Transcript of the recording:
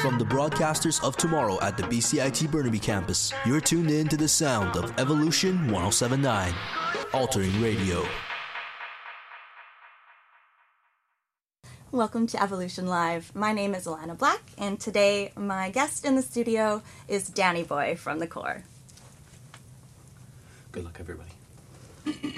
From the broadcasters of tomorrow at the BCIT Burnaby campus, you're tuned in to the sound of Evolution 1079, altering radio. Welcome to Evolution Live. My name is Alana Black, and today my guest in the studio is Danny Boy from The Core. Good luck, everybody.